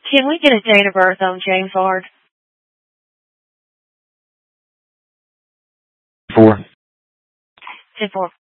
Can we get a date of birth on James Ward? 4. 10-4.